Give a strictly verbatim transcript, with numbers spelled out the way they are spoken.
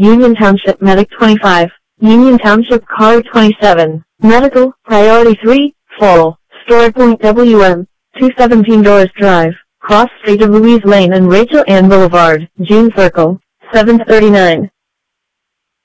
Union Township Medic twenty-five, Union Township Car twenty-seven, Medical, Priority three, Full, Story Point W M, two seventeen Doris Drive, Cross Street of Louise Lane and Rachel Ann Boulevard, June Circle, seven thirty-nine.